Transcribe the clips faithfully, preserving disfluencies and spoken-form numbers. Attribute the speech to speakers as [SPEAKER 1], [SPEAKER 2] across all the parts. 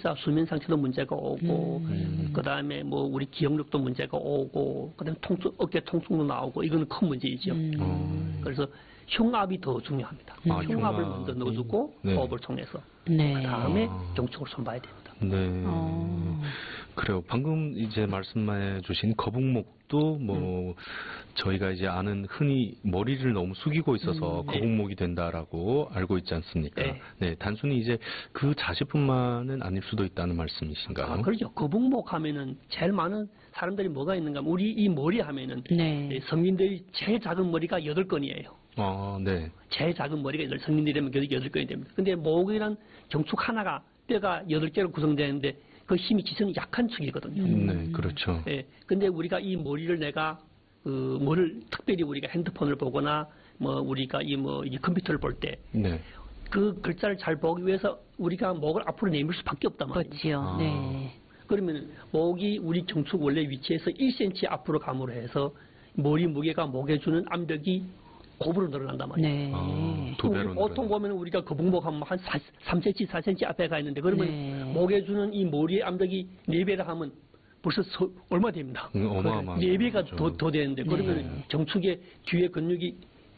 [SPEAKER 1] 진짜 수면 상태도 문제가 오고,
[SPEAKER 2] 음.
[SPEAKER 1] 그 다음에 뭐 우리 기억력도 문제가 오고, 그 다음에 통증, 어깨 통증도 나오고, 이거는 큰 문제이죠.
[SPEAKER 2] 음.
[SPEAKER 1] 그래서 흉압이 더 중요합니다.
[SPEAKER 2] 아,
[SPEAKER 1] 흉압을
[SPEAKER 2] 흉압이.
[SPEAKER 1] 먼저 넣어주고,
[SPEAKER 2] 네.
[SPEAKER 1] 호흡을 통해서.
[SPEAKER 3] 네.
[SPEAKER 1] 그 다음에
[SPEAKER 2] 아.
[SPEAKER 1] 경축을 손봐야 됩니다.
[SPEAKER 2] 네.
[SPEAKER 3] 어.
[SPEAKER 2] 그래요. 방금 이제 말씀해 주신 거북목도 뭐
[SPEAKER 1] 음.
[SPEAKER 2] 저희가 이제 아는 흔히 머리를 너무 숙이고 있어서
[SPEAKER 1] 음, 네.
[SPEAKER 2] 거북목이 된다라고 알고 있지 않습니까?
[SPEAKER 1] 네.
[SPEAKER 2] 네. 단순히 이제 그 자세뿐만은 아닐 수도 있다는 말씀이신가요?
[SPEAKER 1] 아, 그렇죠. 거북목 하면은 제일 많은 사람들이 뭐가 있는가 하면 우리 이 머리 하면은
[SPEAKER 3] 네.
[SPEAKER 1] 성민들이 제일 작은 머리가 여덟 건이에요.
[SPEAKER 2] 아, 네.
[SPEAKER 1] 제일 작은 머리가 여덟, 성민들이면 여덟 건이 됩니다. 근데 목이란 경축 하나가 뼈가 여덟 개로 구성되는데 그 힘이 지선이 약한 축이거든요.
[SPEAKER 3] 음.
[SPEAKER 2] 네, 그렇죠.
[SPEAKER 1] 예. 근데 우리가 이 머리를 내가 그 뭐를 특별히 우리가 핸드폰을 보거나 뭐 우리가 이 뭐 이 컴퓨터를 볼 때
[SPEAKER 2] 네.
[SPEAKER 1] 그 글자를 잘 보기 위해서 우리가 목을 앞으로 내밀 수밖에 없단 말이에요.
[SPEAKER 3] 그렇지요.
[SPEAKER 2] 아.
[SPEAKER 3] 네.
[SPEAKER 1] 그러면 목이 우리 경축 원래 위치에서 일 센티미터 앞으로 감으로 해서 머리 무게가 목에 주는 암벽이 곱으로 늘어난단 말이에요.
[SPEAKER 3] 네.
[SPEAKER 2] 아, 두 배로
[SPEAKER 1] 우리 보통
[SPEAKER 2] 늘어나요.
[SPEAKER 1] 보면 우리가 거북목 하면 한 삼 센티미터, 사 센티미터 앞에 가 있는데 그러면
[SPEAKER 3] 네.
[SPEAKER 1] 목에 주는 이 머리의 암벽이 네 배라 하면 벌써 서, 얼마 됩니다.
[SPEAKER 2] 음, 어마어마한
[SPEAKER 1] 네 배가
[SPEAKER 2] 거죠.
[SPEAKER 1] 더, 더 되는데 그러면
[SPEAKER 3] 네.
[SPEAKER 1] 경축의 뒤에 근육이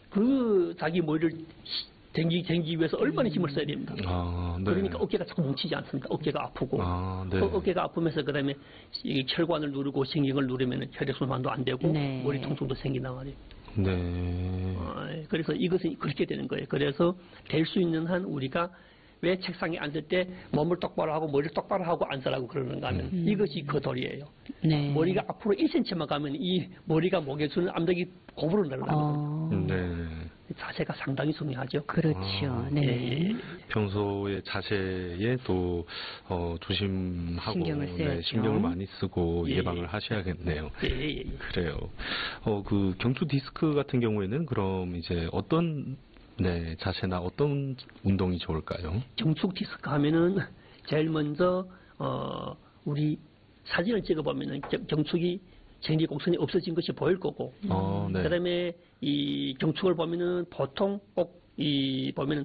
[SPEAKER 1] 그 자기 머리를 댕기, 댕기 위해서 얼마나 힘을 써야 됩니다.
[SPEAKER 2] 아, 네.
[SPEAKER 1] 그러니까 어깨가 자꾸 뭉치지 않습니다. 어깨가 아프고
[SPEAKER 2] 아, 네.
[SPEAKER 1] 어, 어깨가 아프면서 그다음에 이 혈관을 누르고 신경을 누르면 혈액순환도 안 되고
[SPEAKER 3] 네.
[SPEAKER 1] 머리 통증도 생긴단 말이에요.
[SPEAKER 2] 네.
[SPEAKER 1] 어, 그래서 이것은 그렇게 되는 거예요. 그래서 될 수 있는 한 우리가 왜 책상에 앉을 때 몸을 똑바로 하고 머리를 똑바로 하고 앉으라고 그러는가 하면
[SPEAKER 3] 음.
[SPEAKER 1] 이것이 그 도리예요.
[SPEAKER 3] 네.
[SPEAKER 1] 머리가 앞으로 일 센티미터만 가면 이 머리가 목에 주는 암벽이 곱으로 늘어나거든요.
[SPEAKER 3] 어.
[SPEAKER 2] 네.
[SPEAKER 1] 자세가 상당히 중요하죠.
[SPEAKER 3] 그렇죠.
[SPEAKER 2] 아,
[SPEAKER 3] 네.
[SPEAKER 1] 예, 예.
[SPEAKER 2] 평소에 자세에 또 어, 조심하고
[SPEAKER 3] 신경을
[SPEAKER 2] 네,
[SPEAKER 3] 써야죠.
[SPEAKER 2] 신경을 많이 쓰고
[SPEAKER 1] 예,
[SPEAKER 2] 예방을
[SPEAKER 1] 예.
[SPEAKER 2] 하셔야겠네요.
[SPEAKER 1] 예, 예, 예.
[SPEAKER 2] 그래요. 어, 그 경추 디스크 같은 경우에는 그럼 이제 어떤 네, 자세나 어떤 운동이 좋을까요?
[SPEAKER 1] 경축 디스크 하면은 제일 먼저 어 우리 사진을 찍어 보면은 경축이 생리 곡선이 없어진 것이 보일 거고
[SPEAKER 2] 어, 네.
[SPEAKER 1] 그다음에 이 경축을 보면은 보통 꼭 이 보면은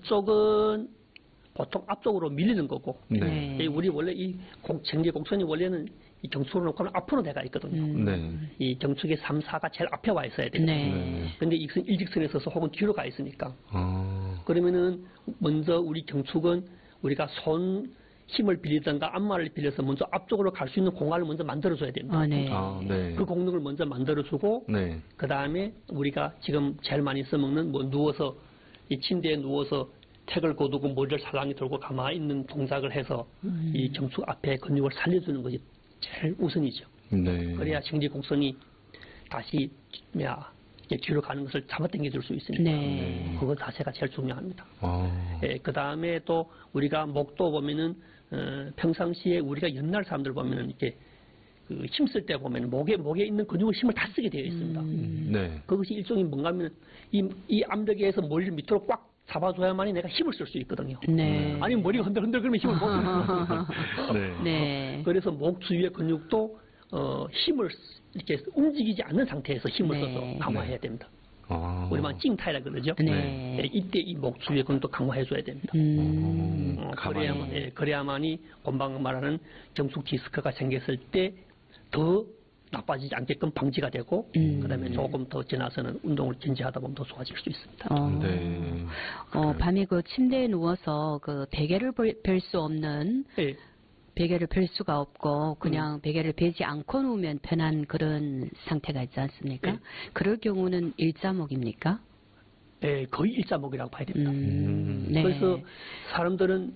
[SPEAKER 1] 밑쪽은 보통 앞쪽으로 밀리는 거고
[SPEAKER 2] 네.
[SPEAKER 1] 이 우리 원래 이 생리 곡선이 원래는 이 경축을 놓고 하면 앞으로 내가 있거든요.
[SPEAKER 3] 음.
[SPEAKER 2] 네.
[SPEAKER 1] 이 경축의 삼, 사가 제일 앞에 와 있어야 돼요.
[SPEAKER 3] 네.
[SPEAKER 2] 네.
[SPEAKER 1] 근데 이것은 일직선에 서서 혹은 뒤로 가 있으니까
[SPEAKER 2] 어,
[SPEAKER 1] 그러면은 먼저 우리 경축은 우리가 손 힘을 빌리든가 앞말을 빌려서 먼저 앞쪽으로 갈 수 있는 공간을 먼저 만들어줘야 됩니다.
[SPEAKER 3] 어, 네.
[SPEAKER 2] 아, 네.
[SPEAKER 1] 그 공력을 먼저 만들어주고
[SPEAKER 2] 네.
[SPEAKER 1] 그 다음에 우리가 지금 제일 많이 써먹는 뭐 누워서 이 침대에 누워서 택을 거두고 머리를 살랑이 들고 가만히 있는 동작을 해서
[SPEAKER 3] 음.
[SPEAKER 1] 이 경축 앞에 근육을 살려주는 것이 제일 우선이죠.
[SPEAKER 2] 네.
[SPEAKER 1] 그래야 생리 곡선이 다시 뭐야 이렇게 뒤로 가는 것을 잡아당겨줄 수 있으니까
[SPEAKER 3] 네.
[SPEAKER 1] 그거 자세가 제일 중요합니다.
[SPEAKER 2] 아,
[SPEAKER 1] 예, 그 다음에 또 우리가 목도 보면은 어, 평상시에 우리가 옛날 사람들 보면은 이렇게 그 힘쓸 때 보면 목에 목에 있는 근육을 힘을 다 쓰게 되어 있습니다.
[SPEAKER 3] 음.
[SPEAKER 2] 네.
[SPEAKER 1] 그것이 일종의 뭔가 하면 이, 이 암벽에서 머리를 밑으로 꽉 잡아줘야만이 내가 힘을 쓸 수 있거든요.
[SPEAKER 3] 네.
[SPEAKER 1] 아니면 머리가 흔들흔들 그러면 힘을 못 써요.
[SPEAKER 2] 네.
[SPEAKER 3] 네.
[SPEAKER 1] 그래서 목 주위의 근육도 어, 힘을 이렇게 움직이지 않는 상태에서 힘을
[SPEAKER 3] 네.
[SPEAKER 1] 써서 강화해야 됩니다.
[SPEAKER 2] 아.
[SPEAKER 1] 우리만 찡타이라 그러죠.
[SPEAKER 3] 네.
[SPEAKER 1] 예, 이때 이 목 주위의 근육도 강화해줘야 됩니다.
[SPEAKER 3] 음.
[SPEAKER 1] 어,
[SPEAKER 2] 가만히.
[SPEAKER 1] 그래야만, 예, 그래야만이 본방 말하는 경축 디스크가 생겼을 때 더 나빠지지 않게끔 방지가 되고
[SPEAKER 3] 음.
[SPEAKER 1] 그다음에 조금 더 지나서는 운동을 진지하다 보면 더 좋아질 수 있습니다.
[SPEAKER 3] 어,
[SPEAKER 2] 네.
[SPEAKER 3] 어,
[SPEAKER 2] 그래요.
[SPEAKER 3] 밤에 그 침대에 누워서 그 베개를 펼 수 없는,
[SPEAKER 1] 예,
[SPEAKER 3] 베개를 펼 수가 없고, 그냥 베개를 베지 않고 누우면 편한 그런 상태가 있지 않습니까?
[SPEAKER 1] 네.
[SPEAKER 3] 그럴 경우는 일자목입니까?
[SPEAKER 1] 예, 거의 일자목이라고 봐야 됩니다.
[SPEAKER 3] 음,
[SPEAKER 2] 음.
[SPEAKER 3] 네.
[SPEAKER 1] 그래서 사람들은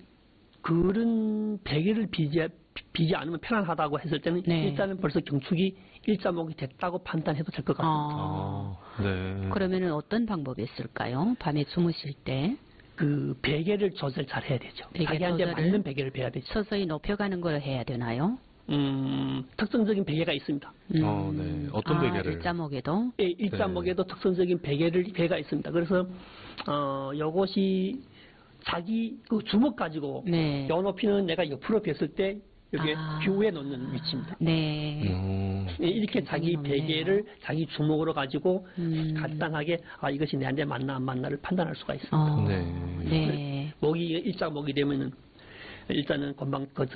[SPEAKER 1] 그런 베개를 비지, 비지 않으면 편안하다고 했을 때는
[SPEAKER 3] 네.
[SPEAKER 1] 일단은 벌써 경축이 일자목이 됐다고 판단해도 될 것 같습니다.
[SPEAKER 3] 어,
[SPEAKER 2] 아, 네.
[SPEAKER 3] 그러면은 어떤 방법이 있을까요? 밤에 주무실 때
[SPEAKER 1] 그 베개를 조절 잘 해야 되죠.
[SPEAKER 3] 베개
[SPEAKER 1] 자기한테
[SPEAKER 3] 조절을?
[SPEAKER 1] 맞는 베개를 베야 되죠.
[SPEAKER 3] 서서히 높여가는 걸 해야 되나요?
[SPEAKER 1] 음, 특성적인 베개가 있습니다.
[SPEAKER 2] 어, 네. 어떤
[SPEAKER 3] 아,
[SPEAKER 2] 베개를?
[SPEAKER 3] 일자목에도?
[SPEAKER 1] 예, 일자목에도
[SPEAKER 2] 네.
[SPEAKER 1] 특성적인 베개를 베가 있습니다. 그래서 어, 요것이 자기 그 주먹 가지고
[SPEAKER 3] 네.
[SPEAKER 1] 요 높이는 내가 옆으로 뵀을 때 여기
[SPEAKER 3] 아.
[SPEAKER 1] 뷰에 놓는 위치입니다.
[SPEAKER 3] 네.
[SPEAKER 2] 음.
[SPEAKER 1] 예, 이렇게 자기
[SPEAKER 3] 높네요.
[SPEAKER 1] 베개를 자기 주먹으로 가지고
[SPEAKER 3] 음.
[SPEAKER 1] 간단하게 아 이것이 내한테 맞나 안 맞나를 판단할 수가 있습니다.
[SPEAKER 3] 어,
[SPEAKER 2] 네.
[SPEAKER 3] 네.
[SPEAKER 1] 목이 일자목이 되면은 일단은 금방 그